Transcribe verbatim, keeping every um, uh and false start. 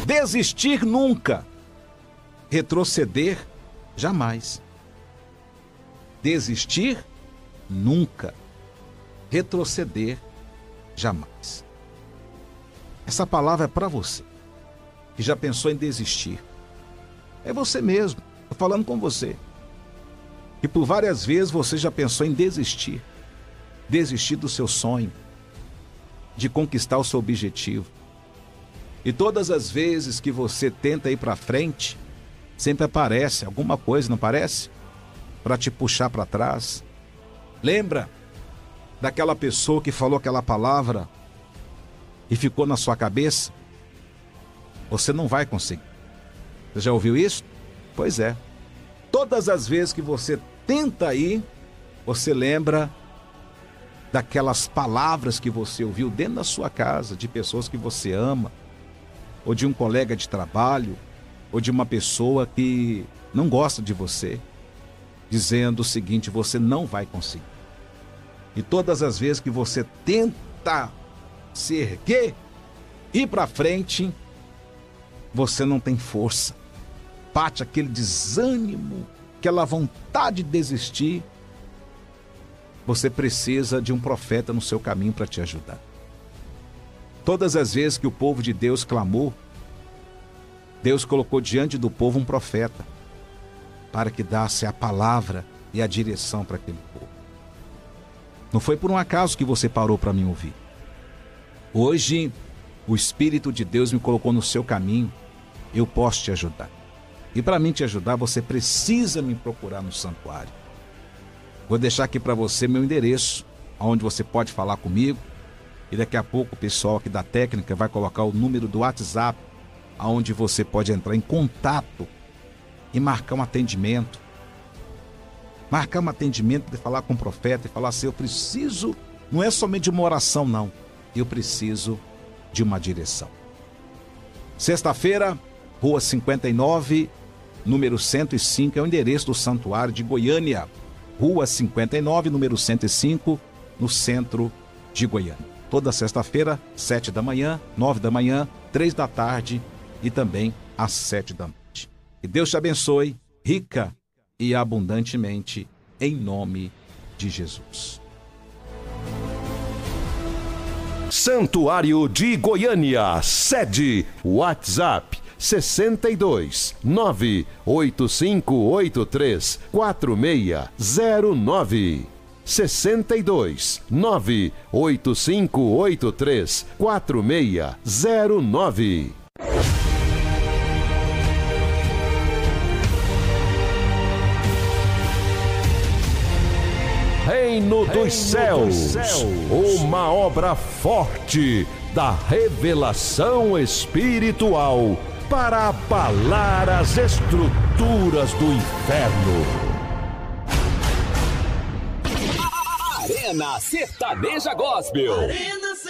Desistir nunca. Retroceder jamais. Desistir nunca. Retroceder jamais. Essa palavra é para você que já pensou em desistir. É você mesmo, estou falando com você. E por várias vezes você já pensou em desistir. Desistir do seu sonho, de conquistar o seu objetivo. E todas as vezes que você tenta ir para frente, sempre aparece alguma coisa, não parece? Para te puxar para trás. Lembra daquela pessoa que falou aquela palavra e ficou na sua cabeça? Você não vai conseguir. Você já ouviu isso? Pois é. Todas as vezes que você tenta ir, você lembra daquelas palavras que você ouviu dentro da sua casa, de pessoas que você ama, ou de um colega de trabalho, ou de uma pessoa que não gosta de você, dizendo o seguinte: você não vai conseguir. E todas as vezes que você tenta se erguer, ir para frente, você não tem força. Bate aquele desânimo, aquela vontade de desistir. Você precisa de um profeta no seu caminho para te ajudar. Todas as vezes que o povo de Deus clamou, Deus colocou diante do povo um profeta para que desse a palavra e a direção para aquele povo. Não foi por um acaso que você parou para me ouvir. Hoje, o Espírito de Deus me colocou no seu caminho. Eu posso te ajudar. E para mim te ajudar, você precisa me procurar no santuário. Vou deixar aqui para você meu endereço, onde você pode falar comigo. E daqui a pouco o pessoal aqui da técnica vai colocar o número do WhatsApp, onde você pode entrar em contato e marcar um atendimento. Marcar um atendimento de falar com o profeta e falar assim: eu preciso, não é somente de uma oração, não. Eu preciso de uma direção. Sexta-feira, Rua cinquenta e nove, número cento e cinco, é o endereço do Santuário de Goiânia. Rua cinquenta e nove, número cento e cinco, no centro de Goiânia. Toda sexta-feira, sete da manhã, nove da manhã, três da tarde e também às sete da noite. Que Deus te abençoe, rica e abundantemente, em nome de Jesus. Santuário de Goiânia, sede, WhatsApp sessenta e dois, nove oito cinco oito três, quatro seis zero nove. sessenta e dois, nove oito cinco oito três, quatro seis zero nove. Reino dos Céus, uma obra forte da revelação espiritual para abalar as estruturas do inferno. Arena Sertaneja Gospel. Arena